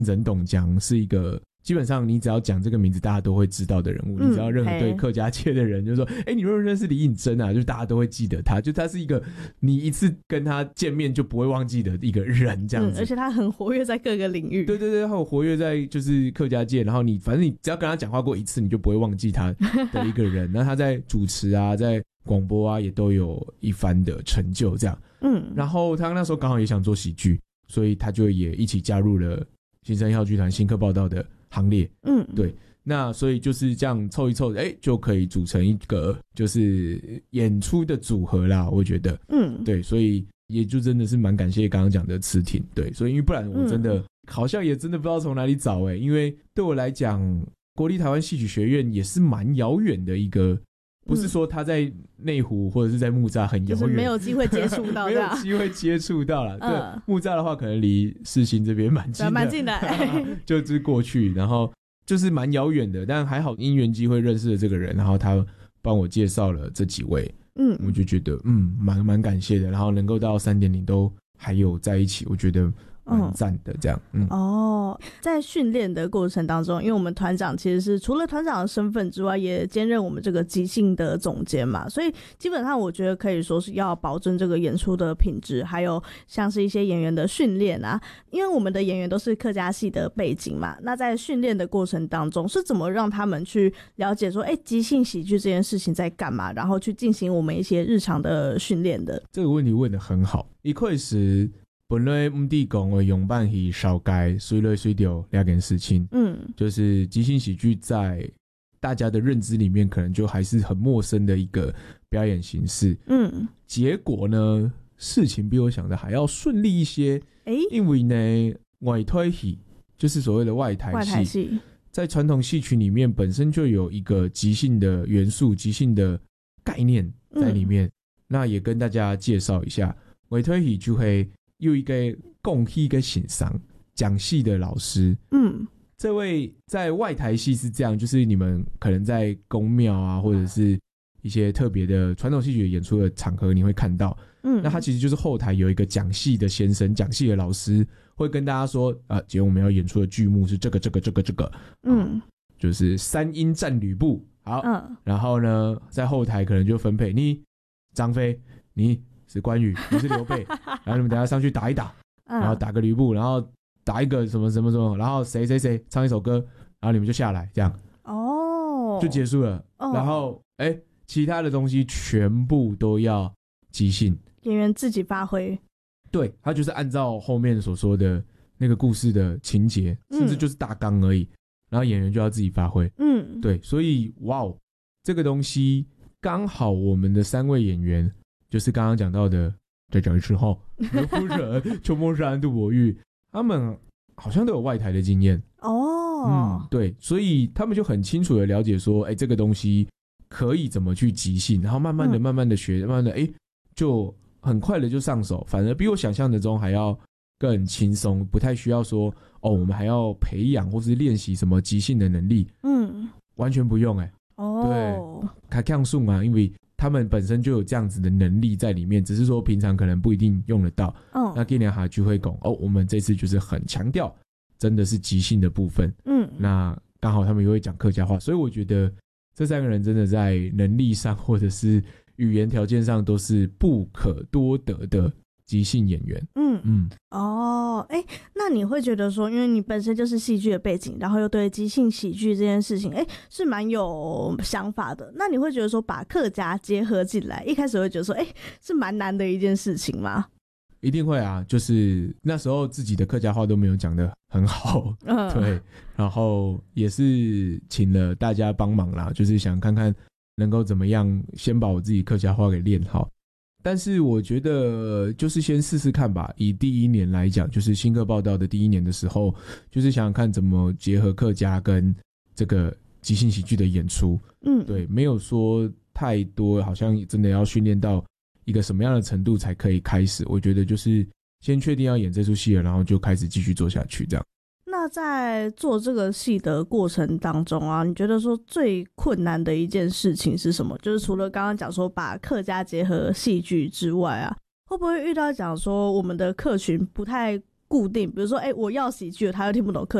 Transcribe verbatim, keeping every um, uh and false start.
任董江是一个基本上你只要讲这个名字大家都会知道的人物、嗯、你只要任何对客家界的人就说哎、欸，你认不认识李颖珍啊，就大家都会记得他，就他是一个你一次跟他见面就不会忘记的一个人这样子、 嗯、而且他很活跃在各个领域， 对对对，他有活跃在就是客家界，然后你反正你只要跟他讲话过一次你就不会忘记他的一个人那他在主持啊在广播啊也都有一番的成就这样，嗯，然后他那时候刚好也想做喜剧，所以他就也一起加入了新生一号剧团新客报道的行列，嗯，对，那所以就是这样凑一凑，哎，就可以组成一个就是演出的组合啦，我觉得，嗯，对，所以也就真的是蛮感谢刚刚讲的慈婷，对，所以因为不然我真的、嗯、好像也真的不知道从哪里找哎，因为对我来讲，国立台湾戏曲学院也是蛮遥远的一个。不是说他在内湖或者是在木栅很遥远， 就是没有机会接触到， 没有机会接触到啦。对，嗯、木栅的话可能离世新这边蛮近的， 蛮近的， 就是过去，然后就是蛮遥远的，但还好因缘机会认识了这个人，然后他帮我介绍了这几位，嗯，我就觉得嗯蛮蛮感谢的，然后能够到 三点零 都还有在一起，我觉得。蛮赞的这样、嗯、 哦，在训练的过程当中，因为我们团长其实是除了团长的身份之外也兼任我们这个即兴的总监嘛，所以基本上我觉得可以说是要保证这个演出的品质，还有像是一些演员的训练啊，因为我们的演员都是客家系的背景嘛，那在训练的过程当中是怎么让他们去了解说哎，即兴喜剧这件事情在干嘛，然后去进行我们一些日常的训练的。 这个问题问得很好，一开始本来唔地讲的用办戏烧街随来随掉两件事情，嗯，就是即兴喜剧在大家的认知里面可能就还是很陌生的一个表演形式，嗯，结果呢事情比我想的还要顺利一些，欸、因为呢外台戏就是所谓的外台戏，外台戏在传统戏曲里面本身就有一个即兴的元素、即兴的概念在里面，嗯、那也跟大家介绍一下，外台戏就会。有一个讲戏跟欣赏讲戏的老师，嗯，这位在外台戏是这样，就是你们可能在宫庙啊，或者是一些特别的传统戏曲演出的场合，你会看到，嗯，那他其实就是后台有一个讲戏的先生，讲戏的老师会跟大家说，啊，今天我们要演出的剧目是这个这个这个这个，嗯，就是三英战吕布，好，嗯，然后呢，在后台可能就分配你张飞，你。是关羽，你是刘备，然后你们等一下上去打一打，然后打个吕布，然后打一个什么什么什么，然后谁谁谁唱一首歌，然后你们就下来，这样哦，就结束了。哦、然后哎，其他的东西全部都要即兴， 演员自己发挥。 对，他就是按照后面所说的那个故事的情节，嗯、甚至就是大纲而已，然后演员就要自己发挥。嗯，对，所以哇哦，这个东西刚好我们的三位演员。就是刚刚讲到的，再讲一次哈，刘夫人、邱梦山、杜伯玉，他们好像都有外台的经验哦。嗯，对，所以他们就很清楚的了解说，哎，这个东西可以怎么去即兴，然后慢慢的、慢慢的学，慢慢的，哎，就很快的就上手，反而比我想象的中还要更轻松，不太需要说哦，我们还要培养或是练习什么即兴的能力，嗯，完全不用哎、欸。哦，对，开抗数嘛，因为。他们本身就有这样子的能力在里面，只是说平常可能不一定用得到。哦，那今年哈就会讲哦，我们这次就是很强调，真的是即兴的部分。嗯，那刚好他们又会讲客家话，所以我觉得这三个人真的在能力上或者是语言条件上都是不可多得的即兴演员。嗯嗯， 哦，哎，那你会觉得说，因为你本身就是戏剧的背景，然后又对即兴喜剧这件事情，哎，是蛮有想法的。那你会觉得说，把客家结合进来，一开始会觉得说，哎，是蛮难的一件事情吗？ 一定会啊，就是那时候自己的客家话都没有讲得很好，嗯，对，然后也是请了大家帮忙啦，就是想看看能够怎么样先把我自己客家话给练好。但是我觉得就是先试试看吧，以第一年来讲，就是新客报道的第一年的时候，就是想想看怎么结合客家跟这个即兴喜剧的演出。嗯，对，没有说太多好像真的要训练到一个什么样的程度才可以开始，我觉得就是先确定要演这出戏了，然后就开始继续做下去这样。 那在做这个戏的过程当中啊，你觉得说最困难的一件事情是什么？就是除了刚刚讲说把客家结合戏剧之外啊，会不会遇到讲说我们的客群不太固定，比如说哎、欸、我要喜剧他又听不懂客